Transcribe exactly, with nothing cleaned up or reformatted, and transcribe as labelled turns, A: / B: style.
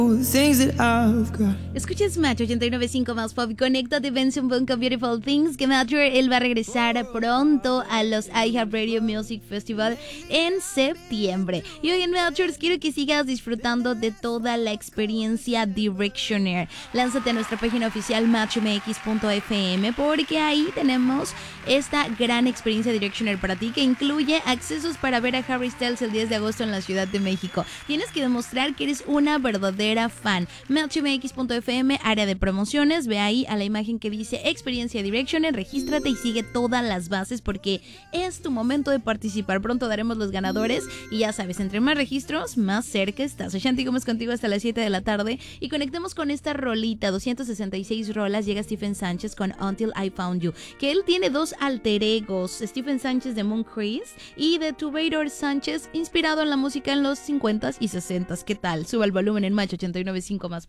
A: Escuchas Match ochenta y nueve punto cinco más pop. Conéctate, Benson Bunko, Beautiful Things. Que Mature, él va a regresar pronto a los iHeartRadio Music Festival en septiembre. Y hoy en Mature quiero que sigas disfrutando de toda la experiencia Directioner. Lánzate a nuestra página oficial match m x punto f m porque ahí tenemos esta gran experiencia Directioner para ti que incluye accesos para ver a Harry Styles el diez de agosto en la Ciudad de México. Tienes que demostrar que eres una verdadera fan. match m x punto f m, área de promociones, ve ahí a la imagen que dice Experiencia Directioner, regístrate y sigue todas las bases porque es tu momento de participar. Pronto daremos los ganadores y ya sabes, entre más registros, más cerca estás. Soy Shanti Gómez contigo hasta las siete de la tarde y conectemos con esta rolita, doscientas sesenta y seis rolas. Llega Stephen Sánchez con Until I Found You, que él tiene dos alter egos, Stephen Sánchez de Moon Chris y de Tubator Sánchez, inspirado en la música en los cincuentas y sesentas. ¿Qué tal? Suba el volumen en Match ochenta y nueve punto cinco más.